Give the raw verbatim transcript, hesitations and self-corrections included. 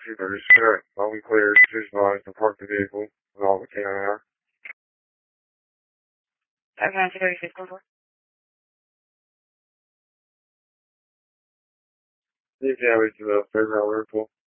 two thirty-six. I'll be cleared. Choose advised to park the vehicle with all the canine air. Okay, two thirty-six, one four. The damage to the fairground vehicle.